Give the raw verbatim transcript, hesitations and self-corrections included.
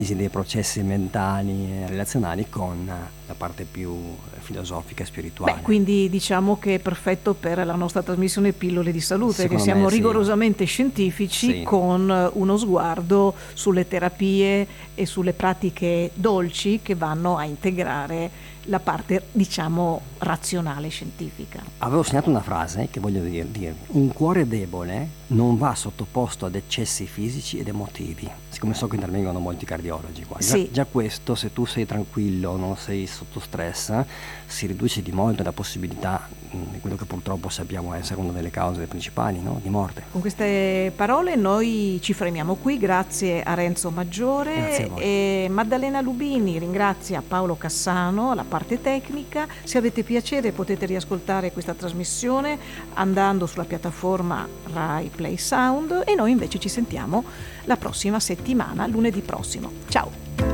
dei processi mentali e relazionali con la parte più filosofica e spirituale. Beh, quindi diciamo che è perfetto per la nostra trasmissione Pillole di Salute, Secondo che siamo me sì. rigorosamente scientifici, Sì. con uno sguardo sulle terapie e sulle pratiche dolci che vanno a integrare la parte, diciamo, razionale scientifica. Avevo segnato una frase che voglio dir- dirvi. Un cuore debole non va sottoposto ad eccessi fisici ed emotivi. Siccome so che intervengono molti cardiologi qua. Già, Sì. già questo, se tu sei tranquillo, non sei sotto stress, si riduce di molto la possibilità mh, di quello che purtroppo sappiamo essere una delle cause principali, no? Di morte. Con queste parole noi ci fermiamo qui, grazie a Renzo Maggiore. Grazie a voi. E Maddalena Lubini ringrazia Paolo Cassano, la parte tecnica. Se avete piacere potete riascoltare questa trasmissione andando sulla piattaforma Rai Play Sound, e noi invece ci sentiamo la prossima settimana, lunedì prossimo. Ciao!